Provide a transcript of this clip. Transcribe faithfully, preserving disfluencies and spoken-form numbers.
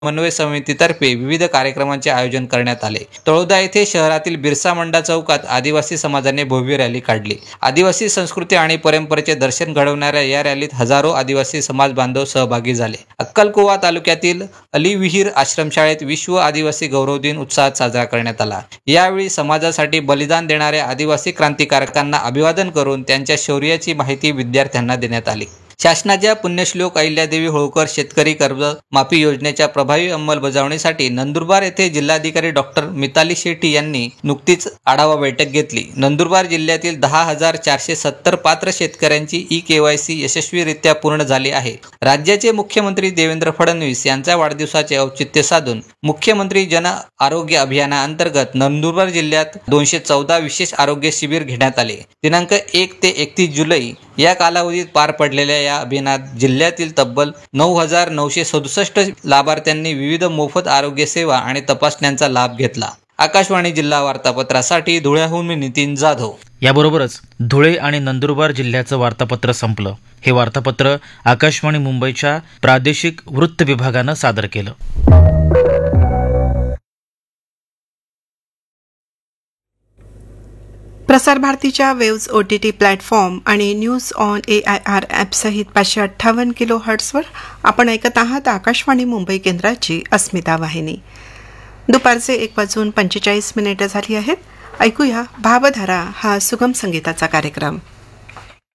समन्वय समितीतर्फे विविध कार्यक्रमांचे आयोजन करण्यात आले। तळोदा येथे शहरातील बिरसा मुंडा चौकात आदिवासी समाजाने भव्य रॅली काढली। आदिवासी संस्कृती आणि परंपरेचे दर्शन घडवणाऱ्या या रॅलीत हजारो आदिवासी समाज बांधव सहभागी झाले। अक्कलकुवा तालुक्यातील अलीविहीर आश्रमशाळेत विश्व आदिवासी गौरव दिन उत्साहात साजरा करण्यात आला। यावेळी समाजासाठी बलिदान देणाऱ्या आदिवासी क्रांतिकारकांना अभिवादन करून त्यांच्या शौर्याची माहिती विद्यार्थ्यांना देण्यात आली। शासनाच्या पुण्यश्लोक अहिल्यादेवी होळकर शेतकरी कर्ज माफी योजनेच्या प्रभावी अंमलबजावणीसाठी नंदुरबार येथे जिल्हाधिकारी डॉक्टर मिताली शेट्टी यांनी नुकतीच आढावा बैठक घेतली। नंदुरबार जिल्ह्यातील दहा हजार चारशे सत्तर पात्र शेतकऱ्यांची ई केवायसी यशस्वीरित्या पूर्ण झाली आहे। राज्याचे मुख्यमंत्री देवेंद्र फडणवीस यांच्या वाढदिवसाचे औचित्य साधून मुख्यमंत्री जन आरोग्य अभियानाअंतर्गत नंदुरबार जिल्ह्यात दोनशे चौदा विशेष आरोग्य शिबिर घेण्यात आले। दिनांक एक ते एकतीस जुलै या कालावधीत पार पडलेल्या या अभियानात जिल्ह्यातील तब्बल नऊ हजार नऊशे सदुसष्ट लाभार्थ्यांनी विविध मोफत आरोग्य सेवा आणि तपासण्यांचा लाभ घेतला। आकाशवाणी जिल्हा वार्तापत्रासाठी धुळ्याहून मी नितीन जाधव। याबरोबरच धुळे आणि नंदुरबार जिल्ह्याचं वार्तापत्र संपलं। हे वार्तापत्र आकाशवाणी मुंबईच्या प्रादेशिक वृत्त विभागानं सादर केलं। प्रसार भारतीच्या waves O T T platform आणि news on A I R ॲपसहित पाचशे अठ्ठावन्न किलो हर्ट्सवर आपण ऐकत आहात आकाशवाणी मुंबई केंद्राची अस्मिता वाहिनी। दुपारचे एक वाजून पंचेचाळीस मिनिटं झाली आहेत। ऐकूया भावधारा हा सुगम संगीताचा कार्यक्रम।